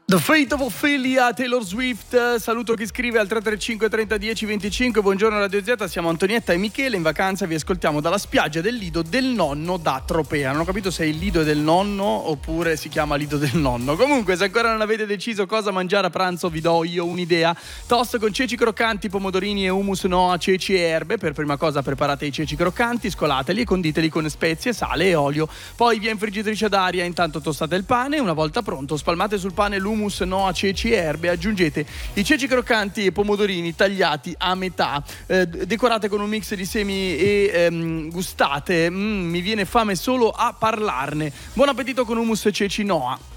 The Fate of Ophelia, Taylor Swift. Saluto chi scrive al 335 30 10 25. Buongiorno Radio Z, siamo Antonietta e Michele in vacanza, vi ascoltiamo dalla spiaggia del Lido del Nonno da Tropea. Non ho capito se il Lido è del nonno oppure si chiama Lido del Nonno. Comunque, se ancora non avete deciso cosa mangiare a pranzo, vi do io un'idea. Toast con ceci croccanti, pomodorini e hummus noa, ceci e erbe. Per prima cosa preparate i ceci croccanti, scolateli e conditeli con spezie, sale e olio. Poi via in friggitrice ad aria, intanto tostate il pane. Una volta pronto, spalmate sul pane l'hummus noa, ceci e erbe, aggiungete i ceci croccanti e pomodorini tagliati a metà, decorate con un mix di semi e gustate. Mi viene fame solo a parlarne. Buon appetito con hummus e ceci noa.